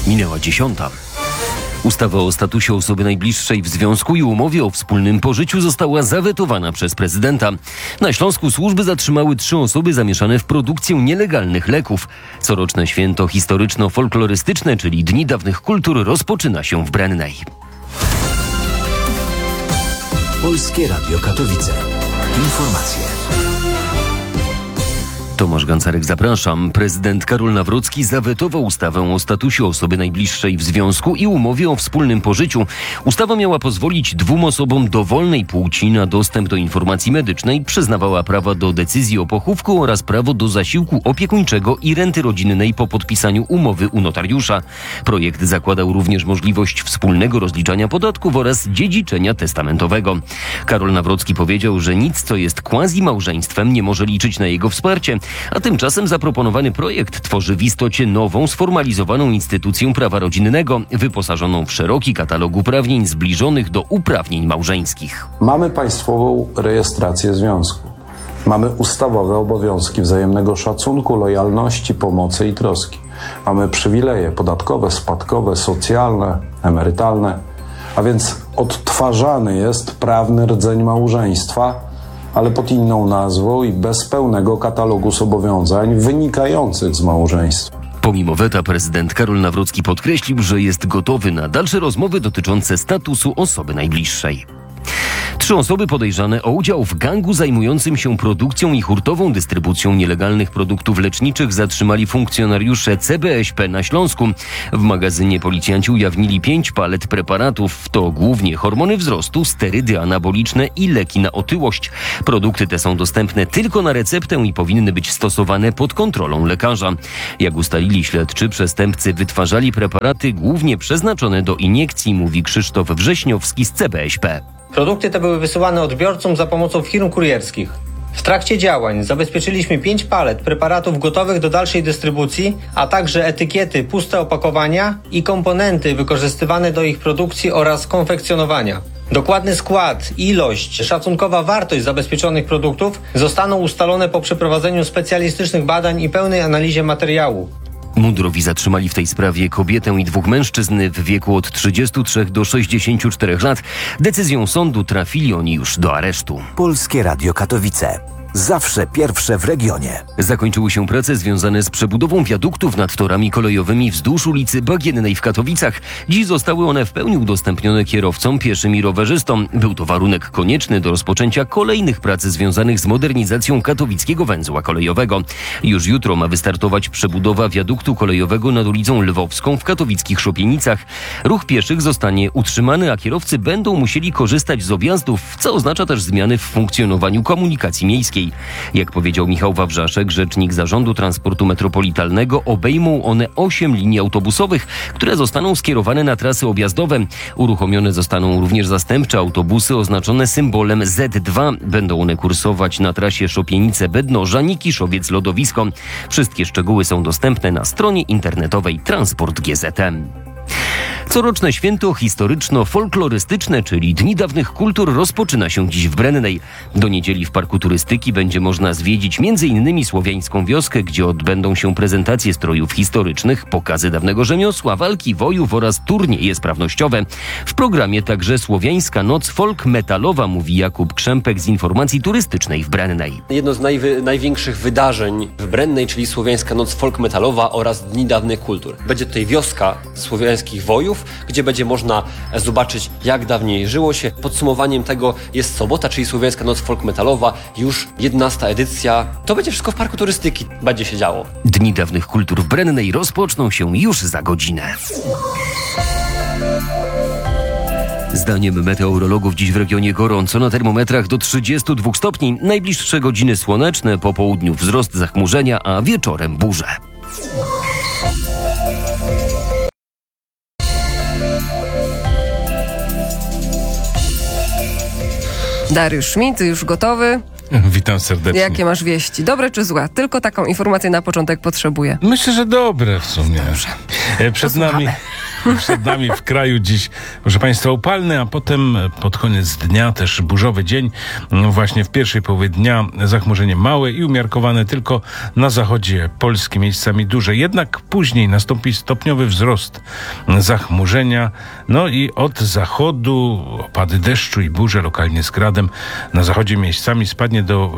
Minęła 10. Ustawa o statusie osoby najbliższej w związku i umowie o wspólnym pożyciu została zawetowana przez prezydenta. Na Śląsku służby zatrzymały 3 osoby zamieszane w produkcję nielegalnych leków. Coroczne święto historyczno-folklorystyczne, czyli Dni Dawnych Kultur, rozpoczyna się w Brennej. Polskie Radio Katowice. Informacje. Tomasz Gancarek, zapraszam. Prezydent Karol Nawrocki zawetował ustawę o statusie osoby najbliższej w związku i umowie o wspólnym pożyciu. Ustawa miała pozwolić 2 osobom dowolnej płci na dostęp do informacji medycznej, przyznawała prawa do decyzji o pochówku oraz prawo do zasiłku opiekuńczego i renty rodzinnej po podpisaniu umowy u notariusza. Projekt zakładał również możliwość wspólnego rozliczania podatków oraz dziedziczenia testamentowego. Karol Nawrocki powiedział, że nic, co jest quasi-małżeństwem, nie może liczyć na jego wsparcie. A tymczasem zaproponowany projekt tworzy w istocie nową, sformalizowaną instytucję prawa rodzinnego, wyposażoną w szeroki katalog uprawnień zbliżonych do uprawnień małżeńskich. Mamy państwową rejestrację związku. Mamy ustawowe obowiązki wzajemnego szacunku, lojalności, pomocy i troski. Mamy przywileje podatkowe, spadkowe, socjalne, emerytalne. A więc odtwarzany jest prawny rdzeń małżeństwa, ale pod inną nazwą i bez pełnego katalogu zobowiązań wynikających z małżeństwa. Pomimo weta prezydent Karol Nawrocki podkreślił, że jest gotowy na dalsze rozmowy dotyczące statusu osoby najbliższej. 3 osoby podejrzane o udział w gangu zajmującym się produkcją i hurtową dystrybucją nielegalnych produktów leczniczych zatrzymali funkcjonariusze CBŚP na Śląsku. W magazynie policjanci ujawnili 5 palet preparatów. To głównie hormony wzrostu, sterydy anaboliczne i leki na otyłość. Produkty te są dostępne tylko na receptę i powinny być stosowane pod kontrolą lekarza. Jak ustalili śledczy, przestępcy wytwarzali preparaty głównie przeznaczone do iniekcji, mówi Krzysztof Wrześniowski z CBŚP. Produkty te były wysyłane odbiorcom za pomocą firm kurierskich. W trakcie działań zabezpieczyliśmy 5 palet preparatów gotowych do dalszej dystrybucji, a także etykiety, puste opakowania i komponenty wykorzystywane do ich produkcji oraz konfekcjonowania. Dokładny skład, ilość, szacunkowa wartość zabezpieczonych produktów zostaną ustalone po przeprowadzeniu specjalistycznych badań i pełnej analizie materiału. Mundurowi zatrzymali w tej sprawie kobietę i 2 mężczyzn w wieku od 33 do 64 lat. Decyzją sądu trafili oni już do aresztu. Polskie Radio Katowice. Zawsze pierwsze w regionie. Zakończyły się prace związane z przebudową wiaduktów nad torami kolejowymi wzdłuż ulicy Bagiennej w Katowicach. Dziś zostały one w pełni udostępnione kierowcom, pieszym i rowerzystom. Był to warunek konieczny do rozpoczęcia kolejnych prac związanych z modernizacją katowickiego węzła kolejowego. Już jutro ma wystartować przebudowa wiaduktu kolejowego nad ulicą Lwowską w katowickich Szopienicach. Ruch pieszych zostanie utrzymany, a kierowcy będą musieli korzystać z objazdów, co oznacza też zmiany w funkcjonowaniu komunikacji miejskiej. Jak powiedział Michał Wawrzaszek, rzecznik Zarządu Transportu Metropolitalnego, obejmą one 8 linii autobusowych, które zostaną skierowane na trasy objazdowe. Uruchomione zostaną również zastępcze autobusy oznaczone symbolem Z2. Będą one kursować na trasie Szopienice-Bedno, Żaniki-Szowiec-Lodowisko. Wszystkie szczegóły są dostępne na stronie internetowej Transport GZM. Coroczne święto historyczno-folklorystyczne, czyli Dni Dawnych Kultur, rozpoczyna się dziś w Brennej. Do niedzieli w Parku Turystyki będzie można zwiedzić m.in. słowiańską wioskę, gdzie odbędą się prezentacje strojów historycznych, pokazy dawnego rzemiosła, walki wojów oraz turnieje sprawnościowe. W programie także Słowiańska Noc Folk-Metalowa, mówi Jakub Krzempek z Informacji Turystycznej w Brennej. Jedno z największych wydarzeń w Brennej, czyli Słowiańska Noc Folk-Metalowa oraz Dni Dawnych Kultur. Będzie tutaj wioska słowiańskich wojów, gdzie będzie można zobaczyć, jak dawniej żyło się. Podsumowaniem tego jest sobota, czyli Słowiańska Noc Folk-Metalowa, już 11. edycja. To będzie wszystko w Parku Turystyki. Będzie się działo. Dni Dawnych Kultur w Brennej rozpoczną się już za godzinę. Zdaniem meteorologów dziś w regionie gorąco, na termometrach do 32 stopni. Najbliższe godziny słoneczne, po południu wzrost zachmurzenia, a wieczorem burze. Dariusz Schmidt, już gotowy? Witam serdecznie. Jakie masz wieści? Dobre czy złe? Tylko taką informację na początek potrzebuję. Myślę, że dobre w sumie. Przed nami Przed nami w kraju dziś, proszę Państwa, upalny, a potem pod koniec dnia też burzowy dzień. Właśnie w pierwszej połowie dnia zachmurzenie małe i umiarkowane tylko na zachodzie Polski, miejscami duże. Jednak później nastąpi stopniowy wzrost zachmurzenia. No i od zachodu opady deszczu i burze, lokalnie z gradem. Na zachodzie miejscami spadnie do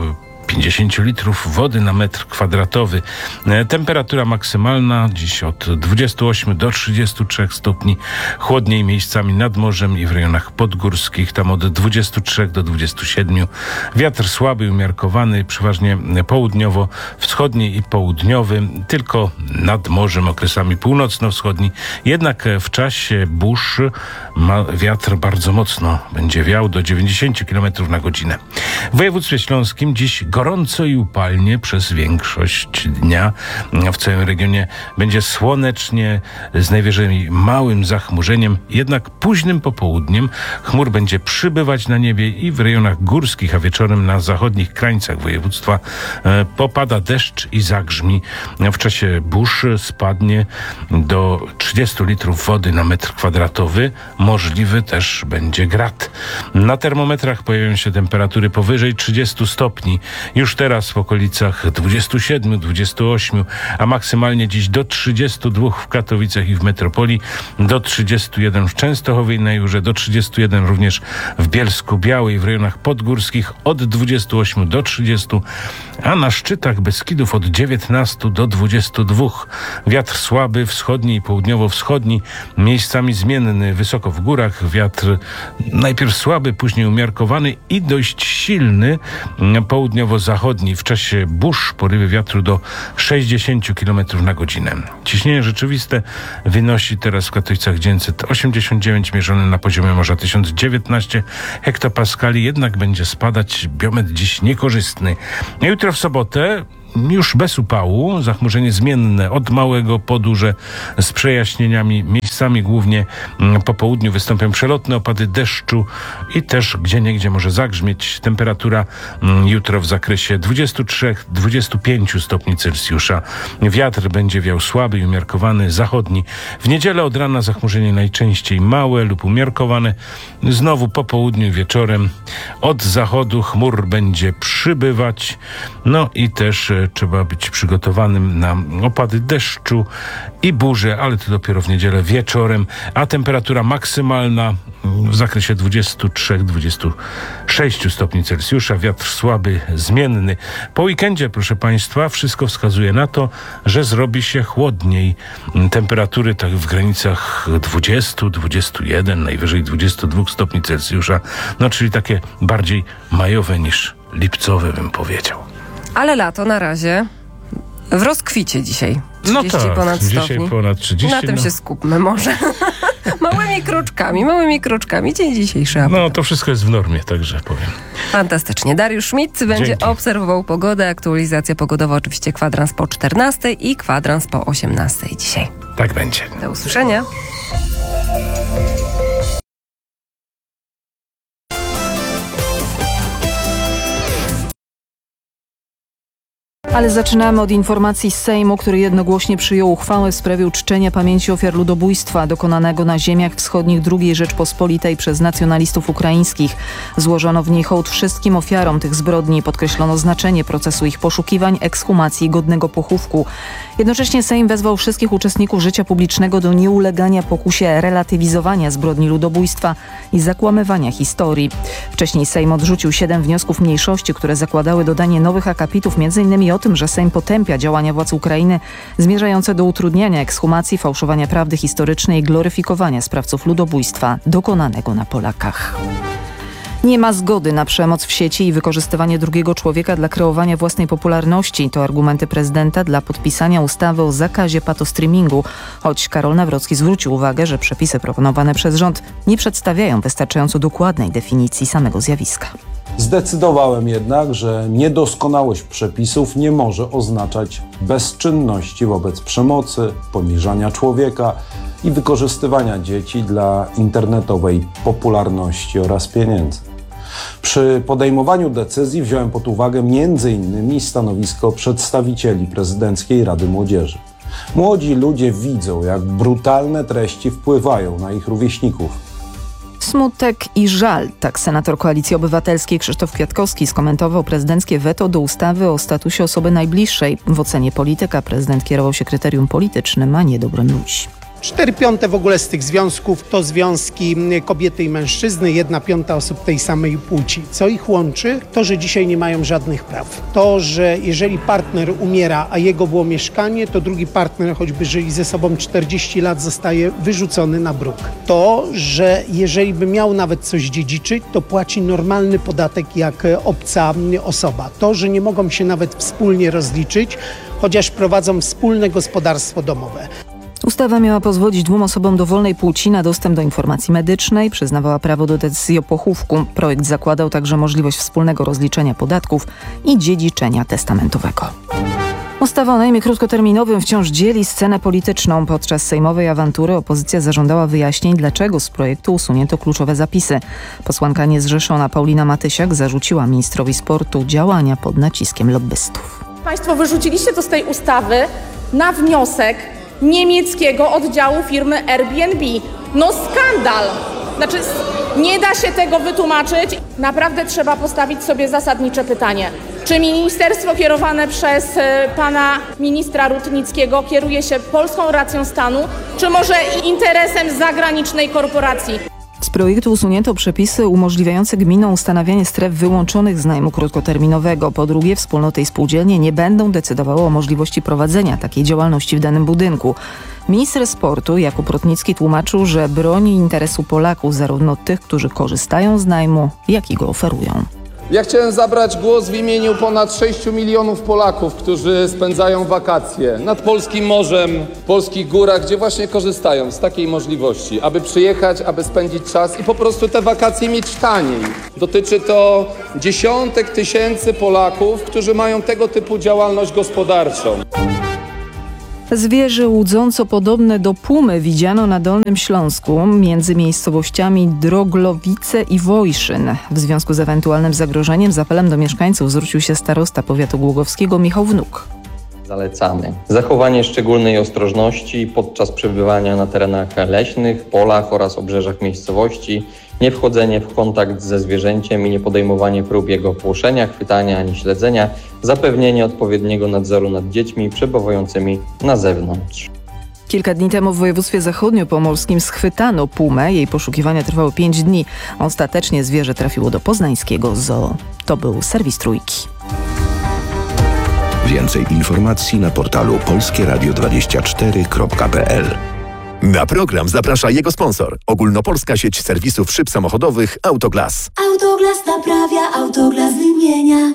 50 litrów wody na metr kwadratowy. Temperatura maksymalna dziś od 28 do 33 stopni. Chłodniej miejscami nad morzem i w rejonach podgórskich, tam od 23 do 27. Wiatr słaby i umiarkowany, przeważnie południowo-wschodni i południowy, tylko nad morzem okresami północno-wschodni. Jednak w czasie burz wiatr bardzo mocno będzie wiał do 90 km na godzinę. W województwie śląskim dziś gorąco i upalnie przez większość dnia. W całym regionie będzie słonecznie, z najwyżej małym zachmurzeniem, jednak późnym popołudniem chmur będzie przybywać na niebie i w rejonach górskich, a wieczorem na zachodnich krańcach województwa popada deszcz i zagrzmi. W czasie burz spadnie do 30 litrów wody na metr kwadratowy. Możliwy też będzie grad. Na termometrach pojawią się temperatury powyżej 30 stopni. Już teraz w okolicach 27, 28, a maksymalnie dziś do 32 w Katowicach i w metropolii, do 31 w Częstochowie i na Jurze, do 31 również w Bielsku-Białej, w rejonach podgórskich od 28 do 30, a na szczytach Beskidów od 19 do 22. Wiatr słaby, wschodni i południowo-wschodni, miejscami zmienny, wysoko w górach. Wiatr najpierw słaby, później umiarkowany i dość silny, południowo-zachodni. W czasie burz porywy wiatru do 60 km na godzinę. Ciśnienie rzeczywiste wynosi teraz w Katowicach 989, mierzone na poziomie morza 1019 hektopaskali, jednak będzie spadać. Biometr dziś niekorzystny. A jutro w sobotę już bez upału, zachmurzenie zmienne od małego po duże z przejaśnieniami. Miejscami głównie po południu wystąpią przelotne opady deszczu i też gdzieniegdzie może zagrzmieć. Temperatura jutro w zakresie 23-25 stopni Celsjusza. Wiatr będzie wiał słaby i umiarkowany, zachodni. W niedzielę od rana zachmurzenie najczęściej małe lub umiarkowane. Znowu po południu i wieczorem od zachodu chmur będzie przybywać. No i też trzeba być przygotowanym na opady deszczu i burze, ale to dopiero w niedzielę wieczorem, a temperatura maksymalna w zakresie 23-26 stopni Celsjusza. Wiatr słaby, zmienny. Po weekendzie, proszę Państwa, wszystko wskazuje na to, że zrobi się chłodniej. Temperatury tak w granicach 20, 21, najwyżej 22 stopni Celsjusza. No, czyli takie bardziej majowe niż lipcowe, bym powiedział. Ale lato na razie w rozkwicie dzisiaj. 30 No tak, ponad dzisiaj stopni. ponad 30. Na tym się skupmy może. małymi kroczkami. Dzień dzisiejszy. No to wszystko jest w normie, także powiem. Fantastycznie. Dariusz Schmidt będzie Dzięki. obserwował pogodę. Aktualizacja pogodowa oczywiście kwadrans po 14 i kwadrans po 18 dzisiaj. Tak będzie. Do usłyszenia. Ale zaczynamy od informacji z Sejmu, który jednogłośnie przyjął uchwałę w sprawie uczczenia pamięci ofiar ludobójstwa dokonanego na ziemiach wschodnich II Rzeczpospolitej przez nacjonalistów ukraińskich. Złożono w niej hołd wszystkim ofiarom tych zbrodni. Podkreślono znaczenie procesu ich poszukiwań, ekshumacji i godnego pochówku. Jednocześnie Sejm wezwał wszystkich uczestników życia publicznego do nieulegania pokusie relatywizowania zbrodni ludobójstwa i zakłamywania historii. Wcześniej Sejm odrzucił 7 wniosków mniejszości, które zakładały dodanie nowych akapitów, m.in. o tym, że Sejm potępia działania władz Ukrainy zmierzające do utrudniania ekshumacji, fałszowania prawdy historycznej i gloryfikowania sprawców ludobójstwa dokonanego na Polakach. Nie ma zgody na przemoc w sieci i wykorzystywanie drugiego człowieka dla kreowania własnej popularności. To argumenty prezydenta dla podpisania ustawy o zakazie patostreamingu. Choć Karol Nawrocki zwrócił uwagę, że przepisy proponowane przez rząd nie przedstawiają wystarczająco dokładnej definicji samego zjawiska. Zdecydowałem jednak, że niedoskonałość przepisów nie może oznaczać bezczynności wobec przemocy, poniżania człowieka i wykorzystywania dzieci dla internetowej popularności oraz pieniędzy. Przy podejmowaniu decyzji wziąłem pod uwagę m.in. stanowisko przedstawicieli Prezydenckiej Rady Młodzieży. Młodzi ludzie widzą, jak brutalne treści wpływają na ich rówieśników. Smutek i żal, tak senator Koalicji Obywatelskiej Krzysztof Kwiatkowski skomentował prezydenckie weto do ustawy o statusie osoby najbliższej. W ocenie polityka prezydent kierował się kryterium politycznym, a nie dobrem ludzi. 4/5 w ogóle z tych związków to związki kobiety i mężczyzny, 1/5 osób tej samej płci. Co ich łączy? To, że dzisiaj nie mają żadnych praw. To, że jeżeli partner umiera, a jego było mieszkanie, to drugi partner, choćby żyli ze sobą 40 lat, zostaje wyrzucony na bruk. To, że jeżeli by miał nawet coś dziedziczyć, to płaci normalny podatek jak obca osoba. To, że nie mogą się nawet wspólnie rozliczyć, chociaż prowadzą wspólne gospodarstwo domowe. Ustawa miała pozwolić 2 osobom dowolnej płci na dostęp do informacji medycznej, przyznawała prawo do decyzji o pochówku. Projekt zakładał także możliwość wspólnego rozliczenia podatków i dziedziczenia testamentowego. Ustawa o najmie krótkoterminowym wciąż dzieli scenę polityczną. Podczas sejmowej awantury opozycja zażądała wyjaśnień, dlaczego z projektu usunięto kluczowe zapisy. Posłanka niezrzeszona Paulina Matysiak zarzuciła ministrowi sportu działania pod naciskiem lobbystów. Państwo wyrzuciliście to z tej ustawy na wniosek niemieckiego oddziału firmy Airbnb. No skandal! Znaczy, nie da się tego wytłumaczyć. Naprawdę trzeba postawić sobie zasadnicze pytanie. Czy ministerstwo kierowane przez pana ministra Rutnickiego kieruje się polską racją stanu, czy może interesem zagranicznej korporacji? Z projektu usunięto przepisy umożliwiające gminom ustanawianie stref wyłączonych z najmu krótkoterminowego. Po drugie, wspólnoty i spółdzielnie nie będą decydowały o możliwości prowadzenia takiej działalności w danym budynku. Minister sportu Jakub Rutnicki tłumaczył, że broni interesu Polaków, zarówno tych, którzy korzystają z najmu, jak i go oferują. Ja chciałem zabrać głos w imieniu ponad 6 milionów Polaków, którzy spędzają wakacje nad polskim morzem, w polskich górach, gdzie właśnie korzystają z takiej możliwości, aby przyjechać, aby spędzić czas i po prostu te wakacje mieć taniej. Dotyczy to dziesiątek tysięcy Polaków, którzy mają tego typu działalność gospodarczą. Zwierzę łudząco podobne do pumy widziano na Dolnym Śląsku między miejscowościami Droglowice i Wojszyn. W związku z ewentualnym zagrożeniem z apelem do mieszkańców zwrócił się starosta powiatu głogowskiego Michał Wnuk. Zalecamy zachowanie szczególnej ostrożności podczas przebywania na terenach leśnych, polach oraz obrzeżach miejscowości, nie wchodzenie w kontakt ze zwierzęciem i nie podejmowanie prób jego płoszenia, chwytania ani śledzenia, zapewnienie odpowiedniego nadzoru nad dziećmi przebywającymi na zewnątrz. Kilka dni temu w województwie zachodniopomorskim schwytano pumę. Jej poszukiwania trwały 5 dni. Ostatecznie zwierzę trafiło do poznańskiego zoo. To był serwis Trójki. Więcej informacji na portalu polskieradio24.pl. Na program zaprasza jego sponsor. Ogólnopolska sieć serwisów szyb samochodowych Autoglas. Autoglas naprawia, Autoglas wymienia.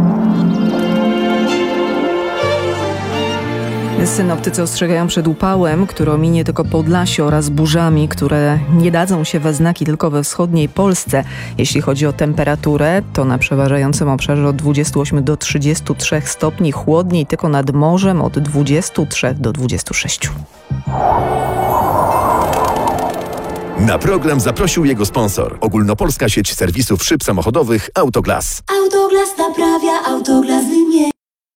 Synoptycy ostrzegają przed upałem, który ominie tylko Podlasie oraz burzami, które nie dadzą się we znaki tylko we wschodniej Polsce. Jeśli chodzi o temperaturę, to na przeważającym obszarze od 28 do 33 stopni, chłodniej tylko nad morzem od 23 do 26. Na program zaprosił jego sponsor. Ogólnopolska sieć serwisów szyb samochodowych Autoglas. Autoglas naprawia, Autoglas wymienia.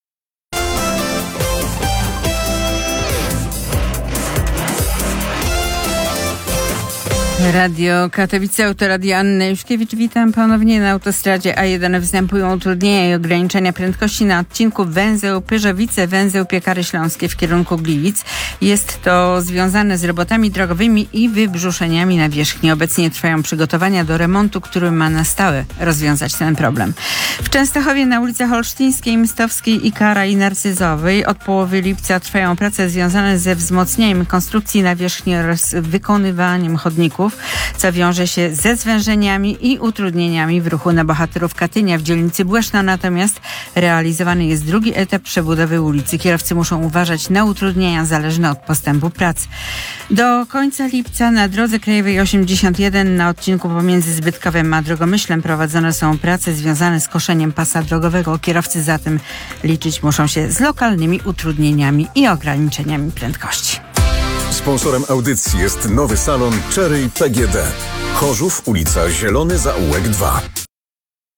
Radio Katowice, Autoradio Anna Juszkiewicz. Witam ponownie. Na autostradzie A1 występują utrudnienia i ograniczenia prędkości na odcinku węzeł Pyrzowice, węzeł Piekary Śląskie w kierunku Gliwic. Jest to związane z robotami drogowymi i wybrzuszeniami nawierzchni. Obecnie trwają przygotowania do remontu, który ma na stałe rozwiązać ten problem. W Częstochowie na ulicach Olsztyńskiej, Mstowskiej, Ikara i Narcyzowej od połowy lipca trwają prace związane ze wzmocnieniem konstrukcji nawierzchni oraz wykonywaniem chodników, co wiąże się ze zwężeniami i utrudnieniami w ruchu na Bohaterów Katynia. W dzielnicy Błeszna natomiast realizowany jest drugi etap przebudowy ulicy. Kierowcy muszą uważać na utrudnienia zależne od postępu prac. Do końca lipca na drodze krajowej 81 na odcinku pomiędzy Zbytkowem a Drogomyślem prowadzone są prace związane z koszeniem pasa drogowego. Kierowcy zatem liczyć muszą się z lokalnymi utrudnieniami i ograniczeniami prędkości. Sponsorem audycji jest nowy salon Cherry PGD. Chorzów, ulica Zielony Zaułek 2.